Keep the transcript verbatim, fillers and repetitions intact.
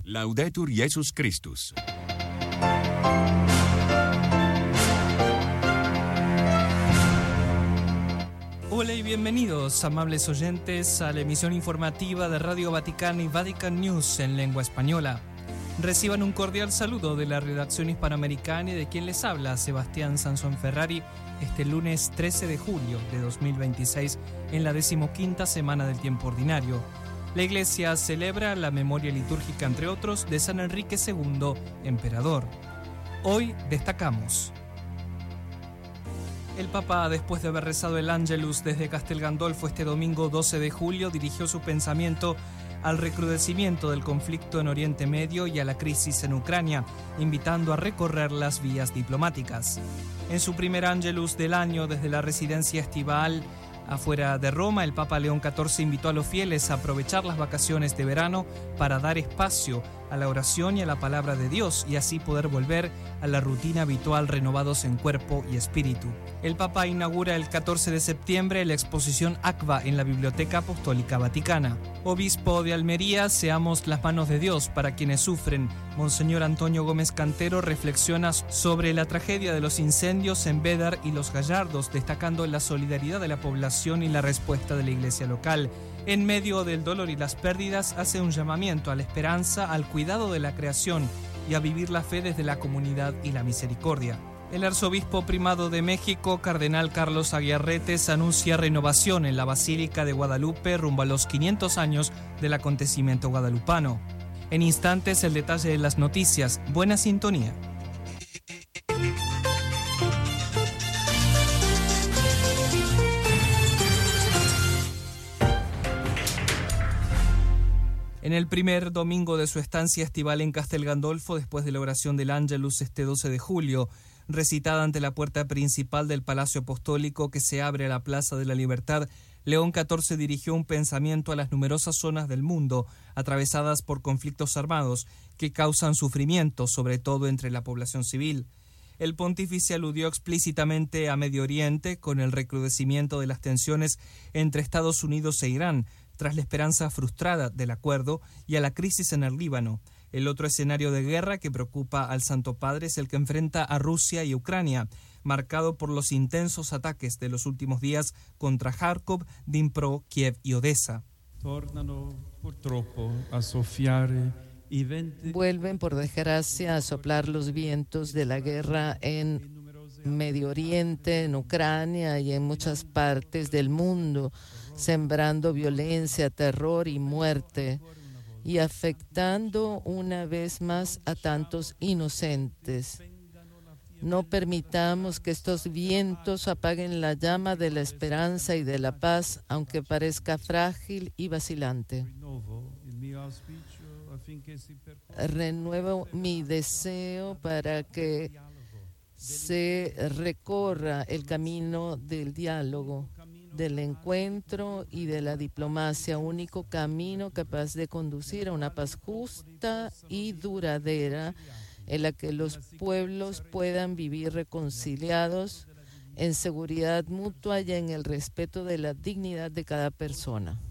Laudetur Jesus Christus. Hola y bienvenidos, amables oyentes, a la emisión informativa de Radio Vaticana y Vatican News en lengua española. Reciban un cordial saludo de la redacción hispanoamericana y de quien les habla, Sebastián Sansón Ferrari, este lunes trece de julio de dos mil veintiséis, en la decimoquinta semana del tiempo ordinario. La Iglesia celebra la memoria litúrgica, entre otros, de San Enrique segundo, emperador. Hoy destacamos: el Papa, después de haber rezado el Ángelus desde Castel Gandolfo este domingo doce de julio, dirigió su pensamiento al recrudecimiento del conflicto en Oriente Medio y a la crisis en Ucrania, invitando a recorrer las vías diplomáticas. En su primer Ángelus del año desde la residencia estival afuera de Roma, el Papa León catorce invitó a los fieles a aprovechar las vacaciones de verano para dar espacio a la oración y a la palabra de Dios y así poder volver a la rutina habitual, renovados en cuerpo y espíritu. El Papa inaugura el catorce de septiembre la exposición ACVA en la Biblioteca Apostólica Vaticana. Obispo de Almería, seamos las manos de Dios para quienes sufren. Monseñor Antonio Gómez Cantero reflexiona sobre la tragedia de los incendios en Bédar y Los Gallardos, destacando la solidaridad de la población y la respuesta de la iglesia local. En medio del dolor y las pérdidas, hace un llamamiento a la esperanza, al cuidado de la creación y a vivir la fe desde la comunidad y la misericordia. El arzobispo primado de México, cardenal Carlos Aguiarretes, anuncia renovación en la Basílica de Guadalupe rumbo a los quinientos años del acontecimiento guadalupano. En instantes, el detalle de las noticias. Buena sintonía. En el primer domingo de su estancia estival en Castel Gandolfo, después de la oración del Ángelus este doce de julio, recitada ante la puerta principal del Palacio Apostólico que se abre a la Plaza de la Libertad, León catorce dirigió un pensamiento a las numerosas zonas del mundo atravesadas por conflictos armados que causan sufrimiento, sobre todo entre la población civil. El pontífice aludió explícitamente a Medio Oriente con el recrudecimiento de las tensiones entre Estados Unidos e Irán, tras la esperanza frustrada del acuerdo, y a la crisis en el Líbano. El otro escenario de guerra que preocupa al Santo Padre es el que enfrenta a Rusia y Ucrania, marcado por los intensos ataques de los últimos días contra Kharkov, Dnipro, Kiev y Odessa. Vuelven por desgracia a soplar los vientos de la guerra en Medio Oriente, en Ucrania y en muchas partes del mundo, sembrando violencia, terror y muerte, y afectando una vez más a tantos inocentes. No permitamos que estos vientos apaguen la llama de la esperanza y de la paz, aunque parezca frágil y vacilante. Renuevo mi deseo para que se recorra el camino del diálogo, del encuentro y de la diplomacia, único camino capaz de conducir a una paz justa y duradera en la que los pueblos puedan vivir reconciliados en seguridad mutua y en el respeto de la dignidad de cada persona.